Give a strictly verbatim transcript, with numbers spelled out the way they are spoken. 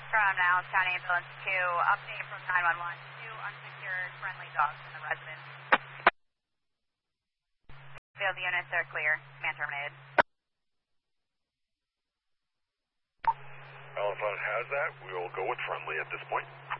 from Niles County Ambulance two, update from nine one one, two unsecured friendly dogs in the residence. Field units are clear, man terminated. Well, if it has that, we will go with friendly at this point.